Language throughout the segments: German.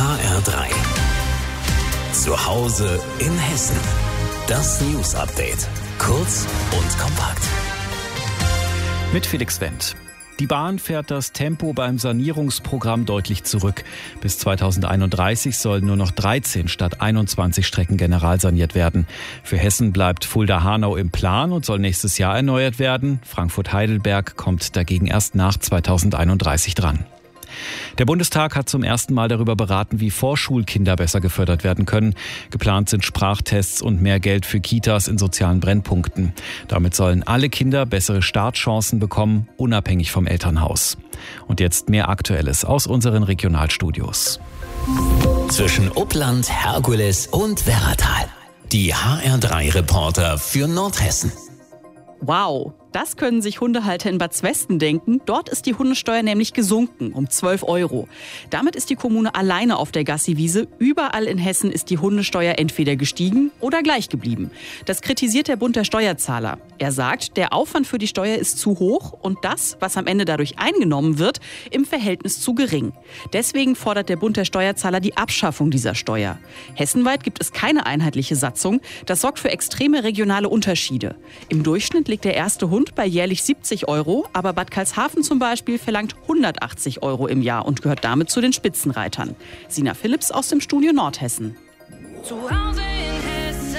HR3. Zu Hause in Hessen. Das News Update. Kurz und kompakt. Mit Felix Wendt. Die Bahn fährt das Tempo beim Sanierungsprogramm deutlich zurück. Bis 2031 sollen nur noch 13 statt 21 Strecken generalsaniert werden. Für Hessen bleibt Fulda-Hanau im Plan und soll nächstes Jahr erneuert werden. Frankfurt-Heidelberg kommt dagegen erst nach 2031 dran. Der Bundestag hat zum ersten Mal darüber beraten, wie Vorschulkinder besser gefördert werden können. Geplant sind Sprachtests und mehr Geld für Kitas in sozialen Brennpunkten. Damit sollen alle Kinder bessere Startchancen bekommen, unabhängig vom Elternhaus. Und jetzt mehr Aktuelles aus unseren Regionalstudios. Zwischen Uppland, Herkules und Werratal. Die HR3-Reporter für Nordhessen. Wow, das können sich Hundehalter in Bad Zwesten denken. Dort ist die Hundesteuer nämlich gesunken um 12 €. Damit ist die Kommune alleine auf der Gassiwiese. Überall in Hessen ist die Hundesteuer entweder gestiegen oder gleich geblieben. Das kritisiert der Bund der Steuerzahler. Er sagt, der Aufwand für die Steuer ist zu hoch und das, was am Ende dadurch eingenommen wird, im Verhältnis zu gering. Deswegen fordert der Bund der Steuerzahler die Abschaffung dieser Steuer. Hessenweit gibt es keine einheitliche Satzung. Das sorgt für extreme regionale Unterschiede. Im Durchschnitt liegt der erste Hund bei jährlich 70 €, aber Bad Karlshafen zum Beispiel verlangt 180 € im Jahr und gehört damit zu den Spitzenreitern. Sina Philipps aus dem Studio Nordhessen. Zu Hause in Hessen.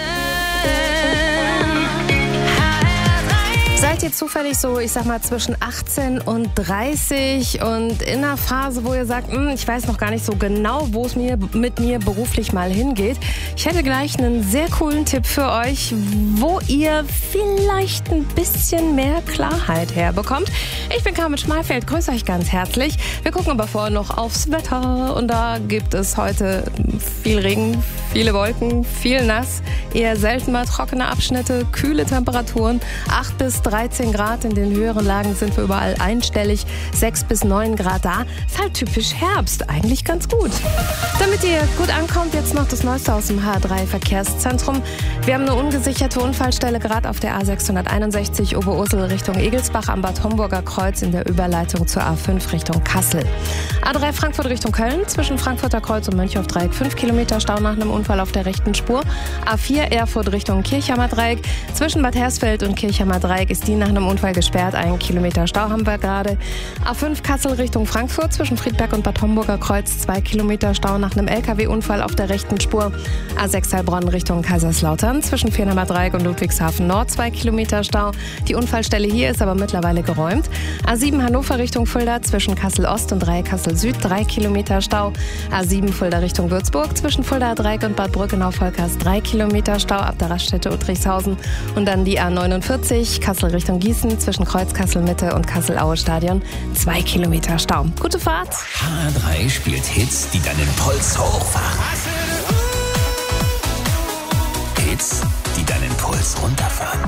Seid ihr zufällig so, ich sag mal, zwischen 18 und 30 und in einer Phase, wo ihr sagt, ich weiß noch gar nicht so genau, wo es mit mir beruflich mal hingeht? Ich hätte gleich einen sehr coolen Tipp für euch, wo ihr vielleicht ein bisschen mehr Klarheit herbekommt. Ich bin Carmen Schmalfeld, grüße euch ganz herzlich. Wir gucken aber vorher noch aufs Wetter und da gibt es heute viel Regen, viele Wolken, viel nass, eher selten mal trockene Abschnitte, kühle Temperaturen, 8 bis 13 Grad. In den höheren Lagen sind wir überall einstellig, 6 bis 9 Grad da. Ist halt typisch Herbst, eigentlich ganz gut. Damit ihr gut ankommt, jetzt noch das Neueste aus dem H3-Verkehrszentrum. Wir haben eine ungesicherte Unfallstelle gerade auf der A661 Oberursel Richtung Egelsbach am Bad Homburger Kreuz in der Überleitung zur A5 Richtung Kassel. A3 Frankfurt Richtung Köln, zwischen Frankfurter Kreuz und Mönchhof-Dreieck 5 Kilometer Stau nach einem Unfall auf der rechten Spur. A4 Erfurt Richtung Kirchhammer Dreieck, zwischen Bad Hersfeld und Kirchhammer Dreieck ist die nach einem Unfall gesperrt. 1 Kilometer Stau haben wir gerade. A5 Kassel Richtung Frankfurt, zwischen Friedberg und Bad Homburger Kreuz 2 Kilometer Stau nach einem LKW-Unfall auf der rechten Spur. A6 Heilbronn Richtung Kaiserslautern, zwischen Viernheimer Dreieck und Ludwigshafen Nord 2 Kilometer Stau. Die Unfallstelle hier ist aber mittlerweile geräumt. A7 Hannover Richtung Fulda, zwischen Kassel Ost und Kassel Süd 3 Kilometer Stau. A7 Fulda Richtung Würzburg, zwischen Fulda Dreieck und Bad Brückenau-Volkers 3 Kilometer Stau ab der Raststätte Uttrichshausen. Und dann die A49 Kassel Richtung Gießen, zwischen Kreuz Kassel Mitte und Kassel-Aue Stadion 2 Kilometer Stau. Gute Fahrt! HR3 spielt Hits, die deinen Puls hochfahren. Hits, die deinen Puls runterfahren.